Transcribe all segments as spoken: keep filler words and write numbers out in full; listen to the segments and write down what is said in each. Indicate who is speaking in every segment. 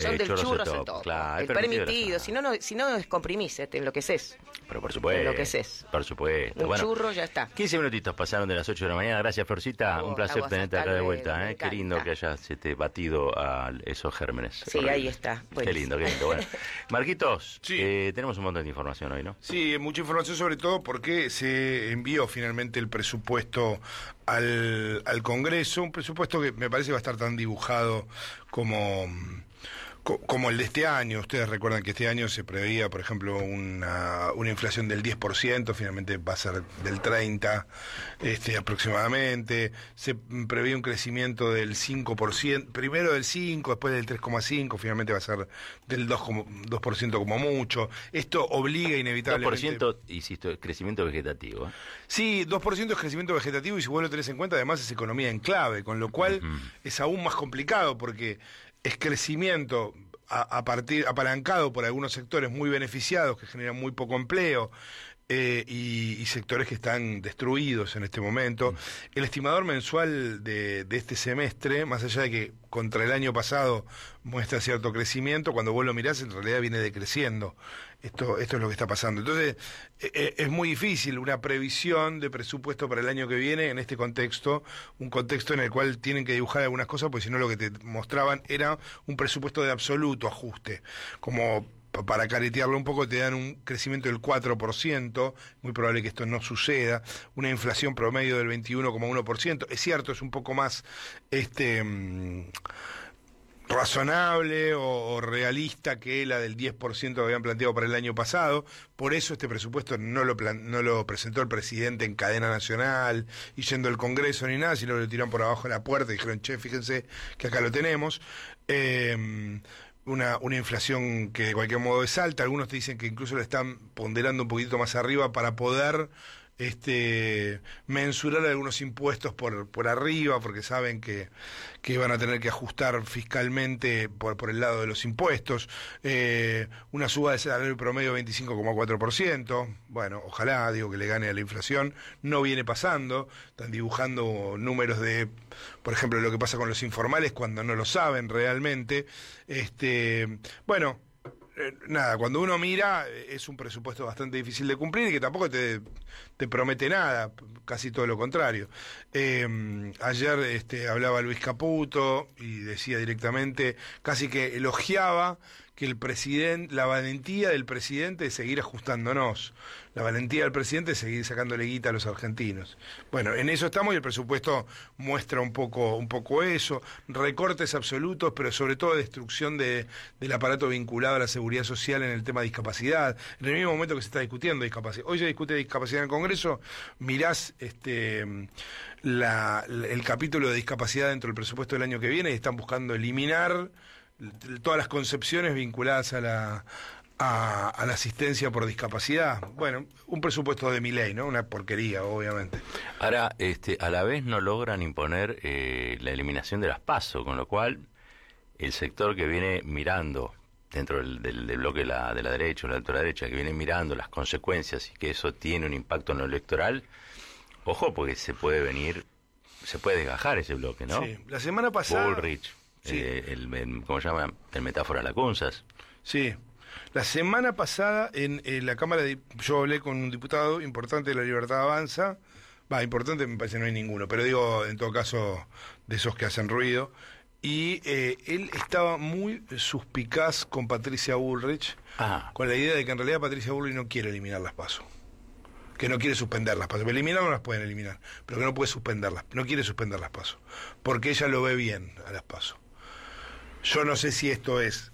Speaker 1: son del
Speaker 2: churros
Speaker 1: churros
Speaker 2: de
Speaker 1: el
Speaker 2: topo,
Speaker 1: topo.
Speaker 2: claro,
Speaker 1: el
Speaker 2: es permitido
Speaker 1: permitido,
Speaker 2: la
Speaker 1: si no, no, si no descomprimís, eh, te enloqueces.
Speaker 2: Pero por
Speaker 1: Te
Speaker 2: supuesto.
Speaker 1: enloqueces.
Speaker 2: Por supuesto.
Speaker 1: Un
Speaker 2: Bueno,
Speaker 1: churro ya está.
Speaker 2: quince minutitos pasaron de las ocho de la mañana. Gracias, Florcita.
Speaker 1: Oh,
Speaker 2: Un placer
Speaker 1: aguas,
Speaker 2: tenerte
Speaker 1: hasta
Speaker 2: acá de
Speaker 1: luego,
Speaker 2: vuelta.
Speaker 1: me
Speaker 2: ¿eh? Qué
Speaker 1: encanta.
Speaker 2: lindo que hayas este, batido a esos gérmenes.
Speaker 1: Sí,
Speaker 2: Horrible.
Speaker 1: ahí está.
Speaker 2: Qué
Speaker 1: Buenísimo.
Speaker 2: lindo, qué lindo. Bueno, Marquitos,
Speaker 3: Sí.
Speaker 2: eh, tenemos un montón de información hoy, ¿no?
Speaker 3: Sí, mucha información sobre todo porque se envió finalmente el presupuesto al, al Congreso, un presupuesto que me parece va a estar tan dibujado como, co- como el de este año. Ustedes recuerdan que este año se preveía, por ejemplo, una, una inflación del diez por ciento, finalmente va a ser del treinta por ciento este, aproximadamente. Se preveía un crecimiento del cinco por ciento, primero del cinco, después del tres coma cinco, finalmente va a ser del dos por ciento como mucho. Esto obliga
Speaker 2: dos
Speaker 3: inevitablemente...
Speaker 2: por ciento, insisto, crecimiento vegetativo. ¿eh?
Speaker 3: Sí, dos por ciento es crecimiento vegetativo y si vos lo tenés en cuenta, además es economía en clave, con lo cual
Speaker 2: Ujú.
Speaker 3: es aún más complicado porque es crecimiento a, a partir apalancado por algunos sectores muy beneficiados que generan muy poco empleo. Eh, y, y sectores que están destruidos en este momento. El estimador mensual de, de este semestre, más allá de que contra el año pasado muestra cierto crecimiento, cuando vos lo mirás en realidad viene decreciendo. Esto, esto es lo que está pasando. Entonces, eh, es muy difícil una previsión de presupuesto para el año que viene en este contexto, un contexto en el cual tienen que dibujar algunas cosas, porque si no lo que te mostraban era un presupuesto de absoluto ajuste, como para caretearlo un poco, te dan un crecimiento del cuatro por ciento, muy probable que esto no suceda, una inflación promedio del veintiuno coma uno por ciento, es cierto, es un poco más este mmm, razonable o, o realista que la del diez por ciento que habían planteado para el año pasado, por eso este presupuesto no lo, plan, no lo presentó el presidente en cadena nacional y yendo al Congreso ni nada, sino que lo tiraron por abajo de la puerta y dijeron, che, fíjense que acá lo tenemos. Eh, Una, una inflación que de cualquier modo es alta, algunos te dicen que incluso la están ponderando un poquito más arriba para poder este mensurar algunos impuestos por, por arriba, porque saben que, que van a tener que ajustar fiscalmente por, por el lado de los impuestos. Eh, una suba de salario promedio veinticinco coma cuatro por ciento, bueno, ojalá, digo, que le gane a la inflación, no viene pasando, están dibujando números de, por ejemplo, lo que pasa con los informales cuando no lo saben realmente. Este, bueno, Eh, nada, cuando uno mira, eh, es un presupuesto bastante difícil de cumplir y que tampoco te, te promete nada, casi todo lo contrario. Eh, ayer este, hablaba Luis Caputo y decía directamente, casi que elogiaba que el presidente, la valentía del presidente de seguir ajustándonos, la valentía del presidente de seguir sacándole guita a los argentinos. Bueno, en eso estamos y el presupuesto muestra un poco, un poco eso, recortes absolutos, pero sobre todo destrucción de, del aparato vinculado a la seguridad social en el tema de discapacidad, en el mismo momento que se está discutiendo discapacidad. Hoy se discute discapacidad en el Congreso, mirás este la, el capítulo de discapacidad dentro del presupuesto del año que viene y están buscando eliminar todas las concepciones vinculadas a la a, a la asistencia por discapacidad. Bueno, un presupuesto de Milei, ¿no? Una porquería, obviamente.
Speaker 2: Ahora, este, a la vez no logran imponer eh, la eliminación de las PASO, con lo cual el sector que viene mirando dentro del, del, del bloque de la, de la derecha o la ultraderecha, que viene mirando las consecuencias y que eso tiene un impacto en lo electoral, ojo, porque se puede venir, se puede desgajar ese bloque, ¿no?
Speaker 3: Sí, la semana pasada...
Speaker 2: Bullrich,
Speaker 3: Sí.
Speaker 2: eh, el, el, ¿cómo se llama? El metáfora Lacunzas.
Speaker 3: Sí. La semana pasada en, en la Cámara de, yo hablé con un diputado importante de La Libertad Avanza, va, importante me parece no hay ninguno, pero digo, en todo caso, de esos que hacen ruido, y eh, él estaba muy suspicaz con Patricia Bullrich,
Speaker 2: Ah.
Speaker 3: con la idea de que en realidad Patricia Bullrich no quiere eliminar las PASO, que no quiere suspender las PASO, eliminar no las pueden eliminar, pero que no puede suspenderlas, no quiere suspender las PASO, porque ella lo ve bien a las PASO. Yo no sé si esto es...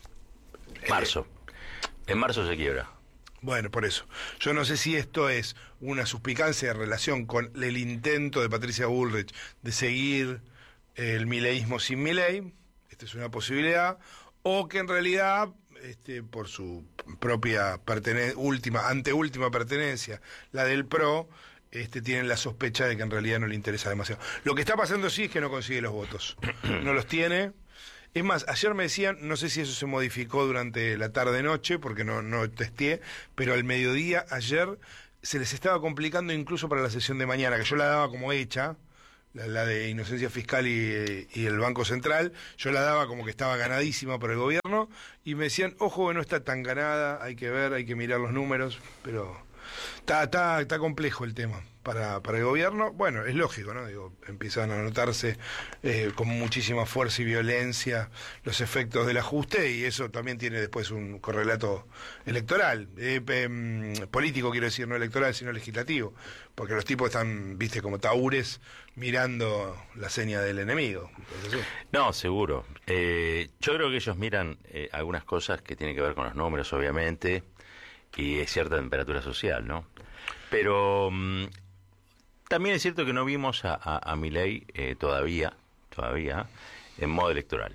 Speaker 2: Marzo. En marzo se quiebra.
Speaker 3: Bueno, por eso. Yo no sé si esto es una suspicacia en relación con el intento de Patricia Bullrich de seguir el mileísmo sin Milei, esta es una posibilidad, o que en realidad, este, por su propia pertene- última, anteúltima pertenencia, la del P R O, este, tienen la sospecha de que en realidad no le interesa demasiado. Lo que está pasando sí es que no consigue los votos. No los tiene. Es más, ayer me decían, no sé si eso se modificó durante la tarde-noche, porque no, no testé, pero al mediodía, ayer, se les estaba complicando incluso para la sesión de mañana, que yo la daba como hecha, la, la de inocencia fiscal y, y el Banco Central, yo la daba como que estaba ganadísima por el gobierno, y me decían, ojo que no está tan ganada, hay que ver, hay que mirar los números, pero está, está, está complejo el tema para, para el gobierno. Bueno, es lógico, ¿no? Digo, empiezan a notarse eh, con muchísima fuerza y violencia los efectos del ajuste, y eso también tiene después un correlato electoral, eh, eh, político quiero decir, no electoral, sino legislativo, porque los tipos están, viste, como taúres mirando la seña del enemigo.
Speaker 2: No, seguro. Eh, yo creo que ellos miran eh, algunas cosas que tienen que ver con los números, obviamente, y es cierta temperatura social, ¿no? Pero mmm, también es cierto que no vimos a, a, a Milei eh, todavía, todavía, en modo electoral.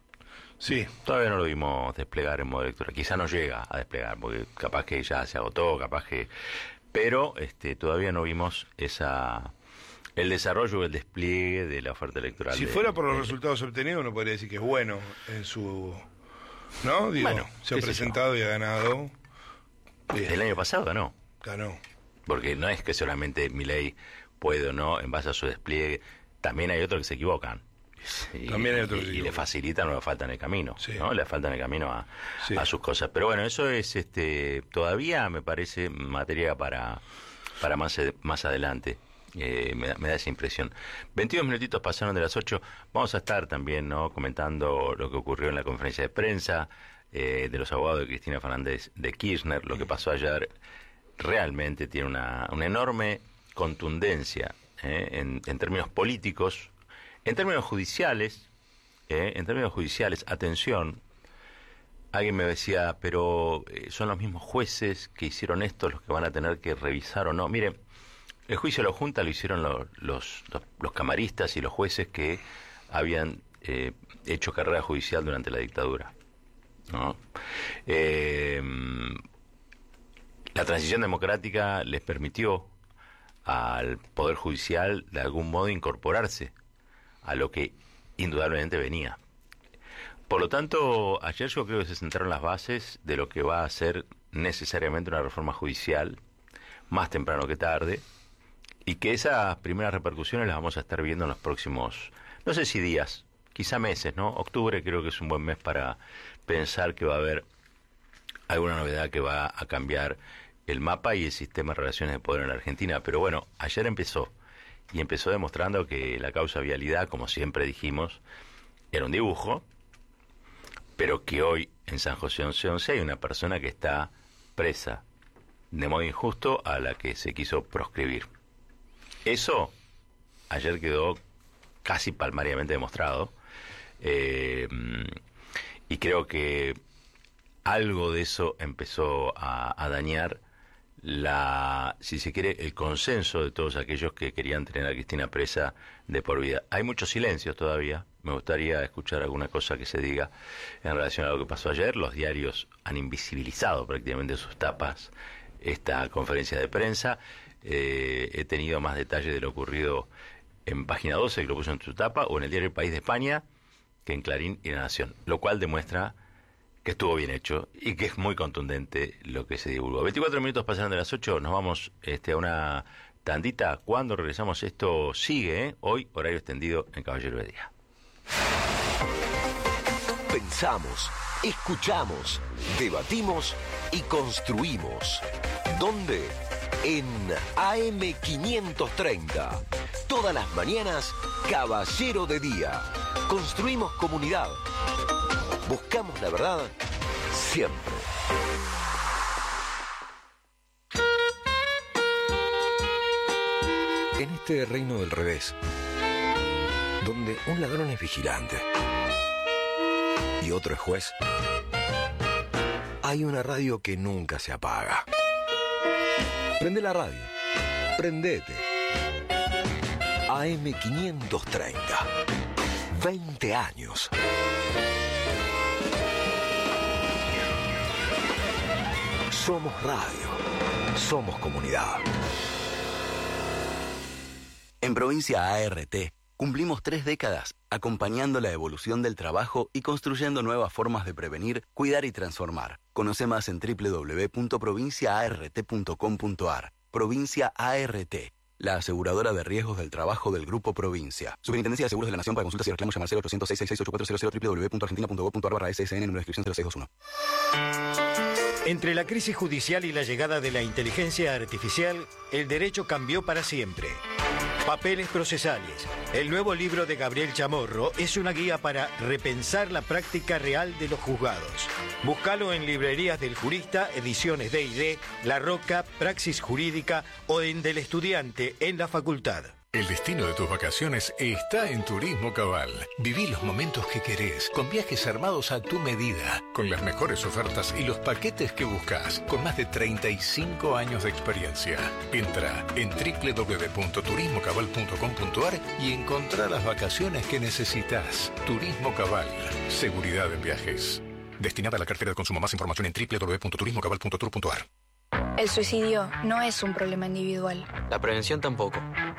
Speaker 3: Sí.
Speaker 2: Todavía no lo vimos desplegar en modo electoral. Quizá no llega a desplegar, porque capaz que ya se agotó, capaz que... Pero este, todavía no vimos esa... el desarrollo, el despliegue de la oferta electoral.
Speaker 3: Si
Speaker 2: de,
Speaker 3: fuera por los
Speaker 2: de,
Speaker 3: resultados obtenidos, uno podría decir que es bueno en su... ¿No? Digo,
Speaker 2: bueno,
Speaker 3: se ha presentado y ha ganado. Bien.
Speaker 2: El año pasado ganó.
Speaker 3: Ganó.
Speaker 2: Porque no es que solamente Milei puede o no, en base a su despliegue, también hay otros que se equivocan. Y,
Speaker 3: también hay otros que
Speaker 2: y,
Speaker 3: se
Speaker 2: y le facilitan o le faltan el camino,
Speaker 3: sí.
Speaker 2: ¿no? Le faltan el camino a,
Speaker 3: sí.
Speaker 2: a sus cosas. Pero bueno, eso es este todavía, me parece, materia para, para más, más adelante. Eh, me, da, me da esa impresión. veintidós minutitos pasaron de las ocho. Vamos a estar también, ¿no?, comentando lo que ocurrió en la conferencia de prensa eh, de los abogados de Cristina Fernández de Kirchner. Lo que pasó ayer realmente tiene una, una enorme contundencia eh, en, en términos políticos, en términos judiciales, eh, en términos judiciales, atención. Alguien me decía, pero eh, son los mismos jueces que hicieron esto los que van a tener que revisar o no. Miren, el juicio de la Junta lo hicieron los, los, los, los camaristas y los jueces que habían eh, hecho carrera judicial durante la dictadura, ¿no? Eh, la transición democrática les permitió al Poder Judicial de algún modo incorporarse a lo que indudablemente venía. Por lo tanto, ayer yo creo que se sentaron las bases de lo que va a ser necesariamente una reforma judicial, más temprano que tarde, y que esas primeras repercusiones las vamos a estar viendo en los próximos, no sé si días, quizá meses, ¿no? Octubre creo que es un buen mes para pensar que va a haber alguna novedad que va a cambiar el mapa y el sistema de relaciones de poder en la Argentina. Pero bueno, ayer empezó, y empezó demostrando que la causa vialidad, como siempre dijimos, era un dibujo, pero que hoy en San José once once hay una persona que está presa de modo injusto a la que se quiso proscribir. Eso ayer quedó casi palmariamente demostrado, eh, y creo que algo de eso empezó a, a dañar la, si se quiere, el consenso de todos aquellos que querían tener a Cristina presa de por vida. Hay muchos silencios todavía. Me gustaría escuchar alguna cosa que se diga en relación a lo que pasó ayer. Los diarios han invisibilizado prácticamente sus tapas esta conferencia de prensa. Eh, he tenido más detalles de lo ocurrido en Página doce, que lo puso en su tapa, o en el diario El País de España, que en Clarín y La Nación, lo cual demuestra que estuvo bien hecho y que es muy contundente lo que se divulgó. veinticuatro minutos pasaron de las ocho, nos vamos este, a una tandita. Cuando regresamos esto sigue, ¿eh? Hoy horario extendido en Caballero de Día.
Speaker 4: Pensamos, escuchamos, debatimos y construimos. ¿Dónde? En A M quinientos treinta. Todas las mañanas, Caballero de Día. Construimos comunidad. Buscamos la verdad siempre. En este reino del revés, donde un ladrón es vigilante y otro es juez, hay una radio que nunca se apaga. Prende la radio. Prendete. A M quinientos treinta. veinte años. Somos radio. Somos comunidad.
Speaker 5: En Provincia A R T cumplimos tres décadas acompañando la evolución del trabajo y construyendo nuevas formas de prevenir, cuidar y transformar. Conoce más en doble u doble u doble u punto provincia a r t punto com punto a r. Provincia A R T, la aseguradora de riesgos del trabajo del Grupo Provincia. Superintendencia de Seguros de la Nación. Para consultas y reclamos llamar cero ochocientos, seiscientos sesenta y seis, ochenta y cuatro cero cero, w w w punto argentina punto gov punto ar barra S S N, número de inscripción cero seis dos uno.
Speaker 6: Entre la crisis judicial y la llegada de la inteligencia artificial, el derecho cambió para siempre. Papeles procesales. El nuevo libro de Gabriel Chamorro es una guía para repensar la práctica real de los juzgados. Búscalo en librerías del Jurista, Ediciones D y D, La Roca, Praxis Jurídica o en Del Estudiante en la Facultad.
Speaker 7: El destino de tus vacaciones está en Turismo Cabal. Viví los momentos que querés, con viajes armados a tu medida, con las mejores ofertas y los paquetes que buscas, con más de treinta y cinco años de experiencia. Entra en doble u doble u doble u punto turismo cabal punto com punto ar y encontrá las vacaciones que necesitas. Turismo Cabal. Seguridad en viajes. Destinada a la cartera de consumo. Más información en doble u doble u doble u punto turismo cabal punto tour punto ar.
Speaker 8: El suicidio no es un problema individual.
Speaker 9: La prevención tampoco.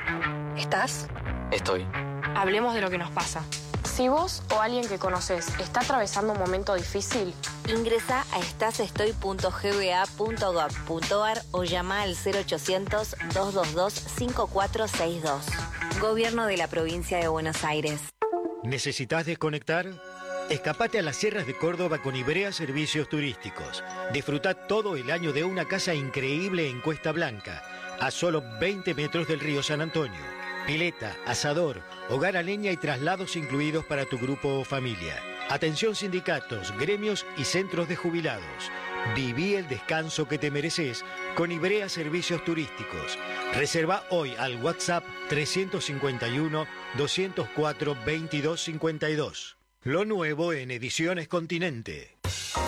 Speaker 8: ¿Estás?
Speaker 9: Estoy.
Speaker 10: Hablemos de lo que nos pasa. Si vos o alguien que conoces está atravesando un momento difícil,
Speaker 11: ingresa a estasestoy punto g b a punto gov punto ar o llama al cero ochocientos, dos dos dos, cinco cuatro seis dos. Gobierno de la Provincia de Buenos Aires.
Speaker 6: ¿Necesitas desconectar? Escapate a las sierras de Córdoba con Ivrea Servicios Turísticos. Disfruta todo el año de una casa increíble en Cuesta Blanca, a solo veinte metros del río San Antonio. Pileta, asador, hogar a leña y traslados incluidos para tu grupo o familia. Atención sindicatos, gremios y centros de jubilados. Viví el descanso que te mereces con Ivrea Servicios Turísticos. Reserva hoy al WhatsApp trescientos cincuenta y uno, doscientos cuatro, veintidós cincuenta y dos. Lo nuevo en Ediciones Continente.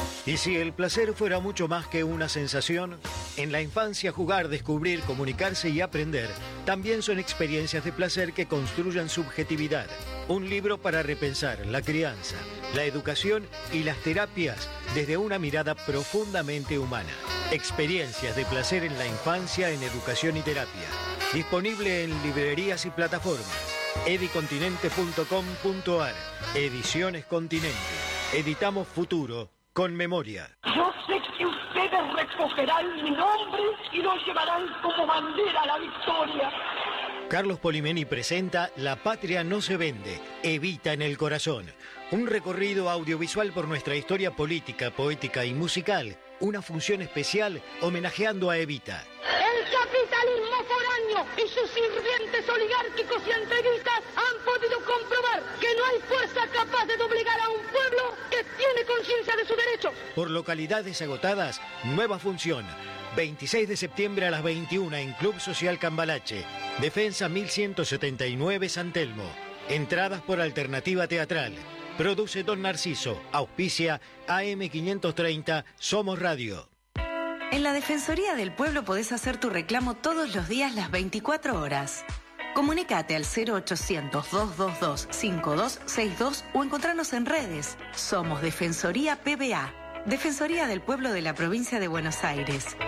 Speaker 6: Y si el placer fuera mucho más que una sensación, en la infancia jugar, descubrir, comunicarse y aprender también son experiencias de placer que construyan subjetividad. Un libro para repensar la crianza, la educación y las terapias desde una mirada profundamente humana. Experiencias de placer en la infancia en educación y terapia. Disponible en librerías y plataformas. edicontinente punto com punto ar. Ediciones Continente. Editamos futuro con memoria.
Speaker 12: Yo sé que ustedes recogerán mi nombre y lo llevarán como bandera a la victoria.
Speaker 6: Carlos Polimeni presenta La Patria no se vende, Evita en el corazón. Un recorrido audiovisual por nuestra historia política, poética y musical. Una función especial homenajeando a Evita.
Speaker 12: El capitalismo foráneo y sus sirvientes oligárquicos y entreguistas han podido comprobar que no hay fuerza capaz de doblegar a un pueblo que tiene conciencia de sus derechos.
Speaker 6: Por localidades agotadas, nueva función. veintiséis de septiembre a las veintiuna en Club Social Cambalache. Defensa mil ciento setenta y nueve San Telmo. Entradas por alternativa teatral. Produce Don Narciso. Auspicia A M quinientos treinta. Somos Radio.
Speaker 13: En la Defensoría del Pueblo podés hacer tu reclamo todos los días las veinticuatro horas. Comunicate al cero ochocientos, dos dos dos, cinco dos seis dos o encontrarnos en redes. Somos Defensoría P B A. Defensoría del Pueblo de la Provincia de Buenos Aires.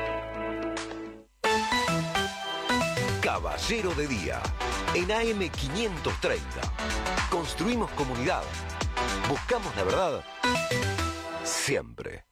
Speaker 4: Caballero de Día, en A M quinientos treinta. Construimos comunidad. Buscamos la verdad siempre.